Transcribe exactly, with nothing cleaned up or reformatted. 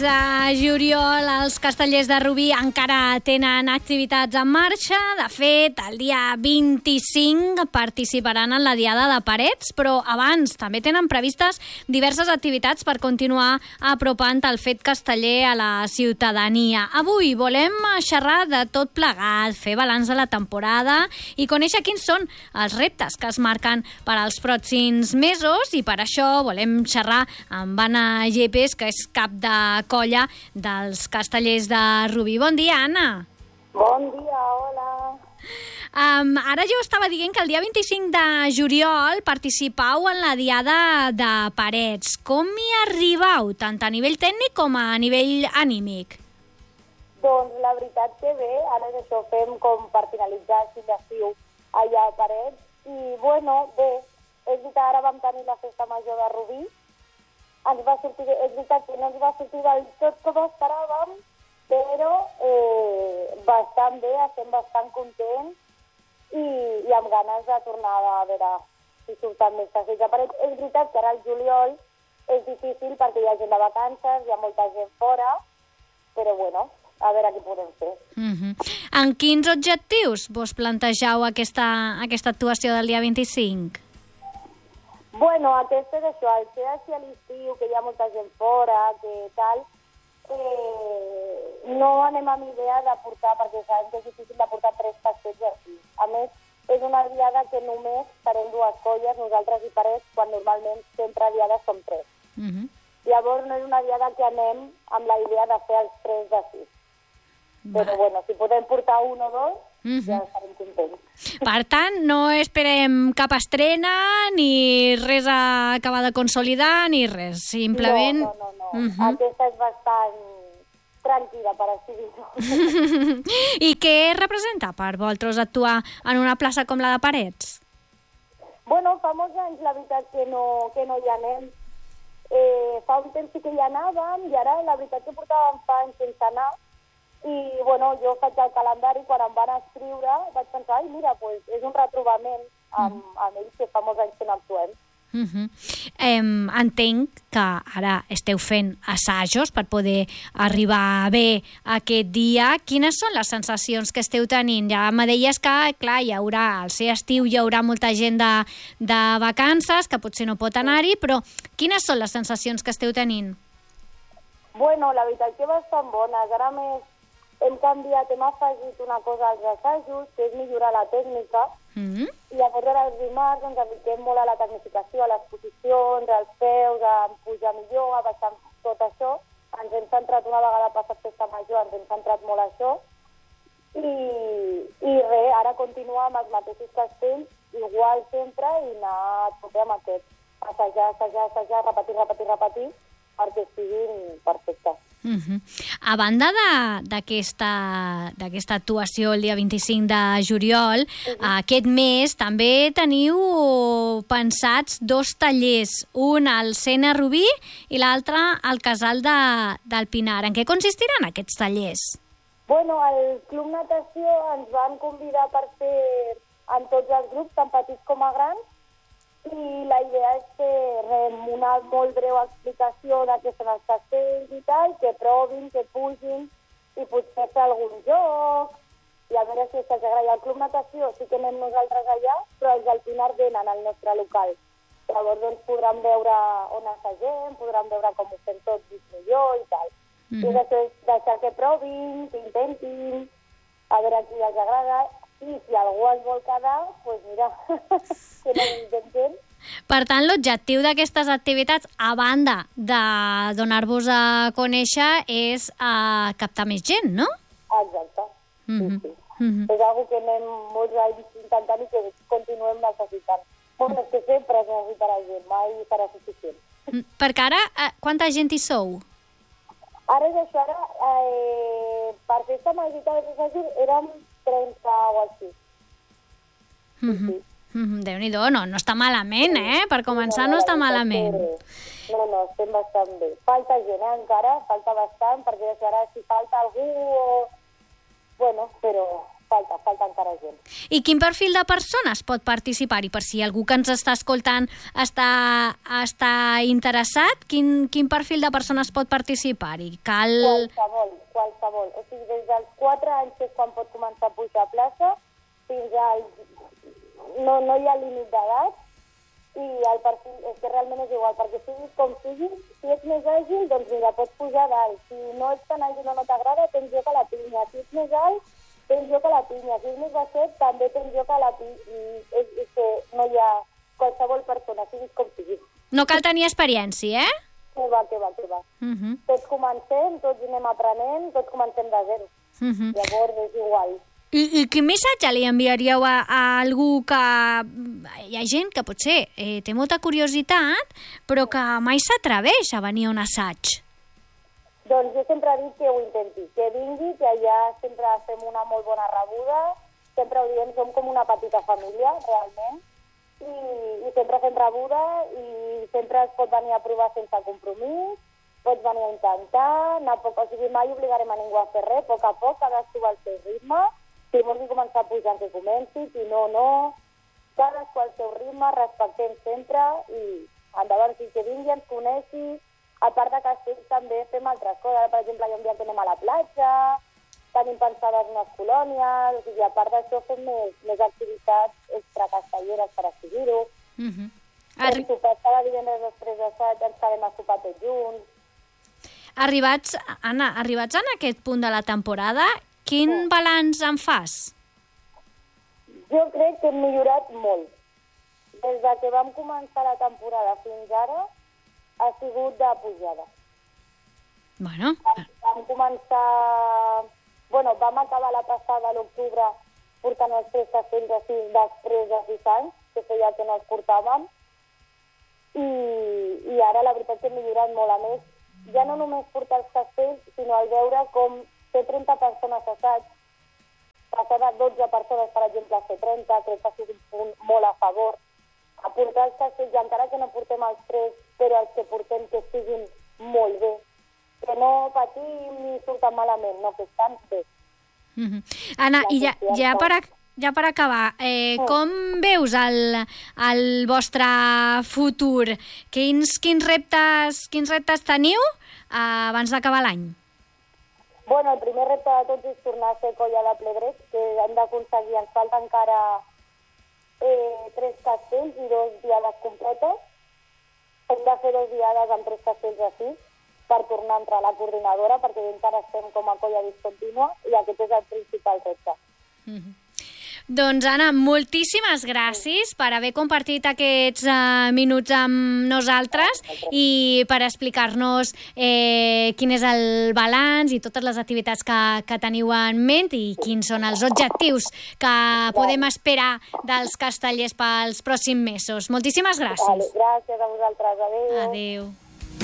De juliol, els castellers de Rubí encara tenen activitats en marxa. De fet, el dia vint-i-cinc participaran en la Diada de Parets, però abans també tenen previstes diverses activitats per continuar apropant el fet casteller a la ciutadania. Avui volem xerrar de tot plegat, fer balanç de la temporada i conèixer quins són els reptes que es marquen per als pròxims mesos, i per això volem xerrar amb Anna Yepes, que és cap de colla dels castellers de Rubí. Bon dia, Anna. Bon dia, hola. Um, ara jo estava dient que el dia vint-i-cinc de juliol participau en la Diada de Parets. Com hi arribau, tant a nivell tècnic com a nivell anímic? Doncs la veritat que bé, ara això fem com per finalitzar el l'estiu allà a Parets. I bueno, bé, és veritat, ara vam tenir la festa major de Rubí. Ens va sortir, és veritat que no ens va sortir del tot com esperàvem, però eh, bastant bé, estem bastant contents i, i amb ganes de tornar a veure si surten més castells a Parets. És veritat que ara el juliol és difícil perquè hi ha gent de vacances, hi ha molta gent fora, però bueno, a veure què podem fer. Mm-hmm. En quins objectius vos plantegeu aquesta, aquesta actuació del dia vint-i-cinc? Bueno, aquest és això, el ser així a l'estiu, que hi ha molta gent fora, que tal, eh, no anem amb idea de portar, perquè sabem que és difícil de portar tres castells així. A més, és una diada que només serem dues colles, nosaltres i Parets, quan normalment sempre diades som tres. Mm-hmm. Llavors no és una diada que anem amb la idea de fer els tres d'ací. Però bueno, si podem portar un o dos, mm-hmm, ja estarem contents. Per tant, no esperem cap estrena, ni res a acabar de consolidar, ni res. Simplement... No, no, no. no. Mm-hmm. Aquesta és bastant tranquil·la, per així dir-ho. I què representa per vosaltres actuar en una plaça com la de Parets? Bueno, fa molts anys, la veritat, que no, que no hi anem. Eh, fa un temps sí que hi anàvem, i ara la veritat que portàvem fa anys sense anar. I, bueno, jo faig el calendari, quan em van escriure, vaig pensar, ai, mira, pues, és un retrobament amb, mm. amb ells, que fa molts anys que no actuem. Mm-hmm. Eh, entenc que ara esteu fent assajos per poder arribar bé aquest dia. Quines són les sensacions que esteu tenint? Ja me deies que, clar, hi haurà, al ser estiu hi haurà molta gent de, de vacances, que potser no pot anar-hi, però quines són les sensacions que esteu tenint? Bueno, la veritat que bastant bones. Ara més hem canviat, hem afegit una cosa als assajos, que és millorar la tècnica, mm-hmm, i llavors ara els dimarts ens dediquem molt a la tecnificació, a les posicions, als peus, a pujar millor, a baixar tot això. Ens hem centrat, una vegada passat festa major, ens hem centrat molt a això, i, i res, ara continuar amb els mateixos castells, igual sempre, i anar a tope amb aquest. Assajar, assajar, assajar, repetir, repetir, repetir, perquè siguin perfectes. Mm-hmm. A banda d'aquesta d'aquesta actuació el dia vint-i-cinc de juliol, mm-hmm, aquest mes també teniu pensats dos tallers, un al Sena Rubí i l'altre al Casal de, del Pinar. En què consistiran aquests tallers? Bueno, al Club Natació ens van convidar per fer en tots els grups, tant petits com a grans, i la idea és fer una molt breu explicació de què són els castells i tal, que provin, que pugin, i potser fer algun joc, i a veure si els agrada. Al Club Natació sí que anem nosaltres allà, però els del Pinar venen al nostre local. Llavors doncs, podran veure on assagem, podran veure com ho fem tots millor i tal. Mm-hmm. I això és deixar que provin, que intentin, a veure qui els agrada. I si algú es vol quedar, doncs mira, que no intenten. Per tant, l'objectiu d'aquestes activitats, a banda de donar-vos a conèixer, és uh, captar més gent, no? Exacte, mm-hmm, sí, sí. Mm-hmm. És una que anem molts anys intentant i que continuem necessitant. Bueno, és que sempre es necessitarà gent, mai serà suficient. Perquè ara, uh, quanta gent hi sou? Ara és això, ara, eh, per festa major de érem trenta o així. Mm-hmm. Sí. Mm-hmm. Déu-n'hi-do, no, no està malament, eh? Per començar no, no, no està malament. No, no, estem bastant bé. Falta gent, eh, encara, falta bastant, perquè ara si falta algú o... Bueno, però falta, falta encara gent. I quin perfil de persones pot participar-hi? Per si algú que ens està escoltant està, està interessat, quin, quin perfil de persones pot participar-hi? Cal... Qualsevol, qualsevol. O sigui, des dels quatre anys que és quan pot començar a pujar a plaça, fins als... No, no hi ha límit d'edat, i el perfil és que realment és igual, perquè siguis com siguis, si ets més àgil, doncs mira, pots pujar dalt. Si no ets tan àgil o no t'agrada, tens lloc a la pinya. Si ets més alt, tens lloc a la pinya. Si ets més baixet, també tens lloc a la pinya. És, és que no hi ha qualsevol persona, siguis com siguis. No cal tenir experiència, eh? Que va, que va, que va. Uh -huh. Tots comencem, tots anem aprenent, tots comencem de zero. Uh -huh. Llavors és igual. I, I quin missatge li enviaríeu a, a algú que... Hi ha gent que potser eh, té molta curiositat, però que mai s'atreveix a venir a un assaig. Doncs jo sempre he dit que ho intenti, que vingui, que allà sempre fem una molt bona rebuda, sempre ho diem, som com una petita família, realment, i, i sempre fem rebuda i sempre es pot venir a provar sense compromís, pots venir a intentar, anar a poc, o sigui, mai obligarem a ningú a fer res, a poc a poc, cadascú al seu ritme. Si vulgui començar pujant, que comenci, si no, no. Cadascú al seu ritme, respectem sempre i endavant, si que vingui, ens coneixi. A part de castells també fem altres coses. Per exemple, hi ha un dia que anem a la platja, tenim pensades unes colònies, o sigui, a part d'això fem més, més activitats extracastelleres, per així dir-ho. Uh -huh. Arri... Sopar cada divendres després d'assaig ens quedem a sopar tots junts. Arribats, Anna, arribats en aquest punt de la temporada, quin balanç en fas? Jo crec que hem millorat molt. Des de que vam començar la temporada fins ara, ha sigut de pujada. Bueno... Vam començar... Bueno, vam acabar la passada a l'octubre portant els tres castells així després de sis anys, que feia que no els portàvem, i, i ara la veritat que hem millorat molt. A més, ja no només portar els castells, sinó al veure com fer trenta persones assaig, passar de dotze persones, per exemple, a fer trenta, crec que ha sigut un punt molt a favor. A portar els castells, i encara que no portem els tres, però els que portem que siguin molt bé. Que no patim ni surten malament, no, que estan bé. Uh -huh. Anna, i ja, ja, per, a, ja per acabar, eh, uh. com veus el, el vostre futur? Quins, quins, reptes, quins reptes teniu eh, abans d'acabar l'any? Bueno, el primer repte de tots és tornar a ser colla de ple dret, que hem d'aconseguir, ens falta encara eh, tres castells i dos diades completes. Hem de fer dos diades amb tres castells així, per tornar a entrar a la coordinadora, perquè encara estem com a colla discontínua, i aquest és el principal repte. Mm-hmm. Doncs, Anna, moltíssimes gràcies per haver compartit aquests uh, minuts amb nosaltres i per explicar-nos eh, quin és el balanç i totes les activitats que, que teniu en ment i quins són els objectius que podem esperar dels castellers pels pròxims mesos. Moltíssimes gràcies. Vale, gràcies a vosaltres. Adéu. Adéu.